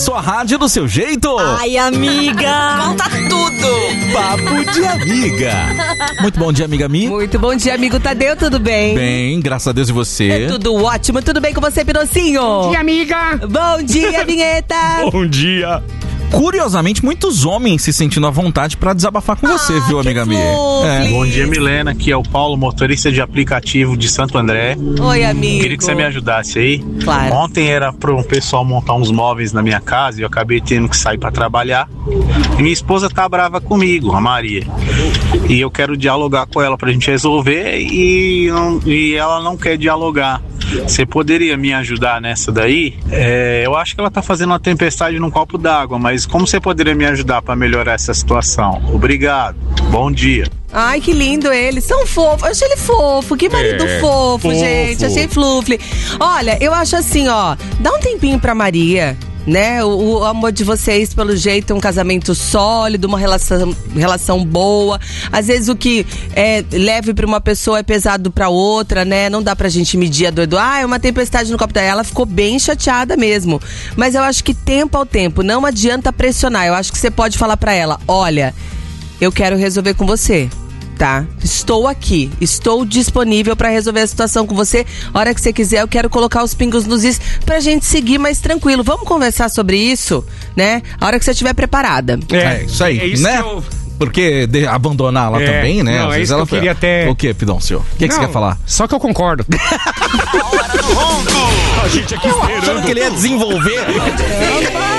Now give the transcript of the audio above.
sua rádio do seu jeito. Ai, amiga! Conta tudo! Papo de amiga. Muito bom dia, amiga Mi. Muito bom dia, amigo Tadeu, tudo bem? Bem, graças a Deus, e você? Tudo ótimo, tudo bem com você, Pinocinho? Bom dia, amiga! Bom dia, vinheta! Bom dia. Curiosamente, muitos homens se sentindo à vontade pra desabafar com você, viu, amiga Mi? Bom dia, Milena, aqui é o Paulo, motorista de aplicativo de Santo André. Oi, amigo. Queria que você me ajudasse aí. Claro. Ontem era para um pessoal montar uns móveis na minha casa e eu acabei tendo que sair para trabalhar. E minha esposa tá brava comigo, a Maria. E eu quero dialogar com ela pra gente resolver e ela não quer dialogar. Você poderia me ajudar nessa daí? Eu acho que ela tá fazendo uma tempestade num copo d'água, mas como você poderia me ajudar para melhorar essa situação? Obrigado. Bom dia. Ai, que lindo ele. São fofos. Eu achei ele fofo. Que marido fofo, gente. Achei flufle. Olha, eu acho assim, ó. Dá um tempinho pra Maria, né? O amor de vocês, pelo jeito, é um casamento sólido, uma relação boa. Às vezes o que é leve pra uma pessoa é pesado pra outra, né? Não dá pra gente medir a dor do... é uma tempestade no copo dela. Ela ficou bem chateada mesmo. Mas eu acho que tempo ao tempo, não adianta pressionar. Eu acho que você pode falar pra ela, olha, eu quero resolver com você. Tá, estou aqui, estou disponível pra resolver a situação com você. A hora que você quiser, eu quero colocar os pingos nos is pra gente seguir mais tranquilo. Vamos conversar sobre isso, né? A hora que você estiver preparada. Isso aí, é isso né? Porque abandonar ela também, né? Não, Às é vezes isso que ela eu queria até... O que, Pidoncio? O que você quer falar? Só que eu concordo. A gente aqui esperando que ele ia desenvolver.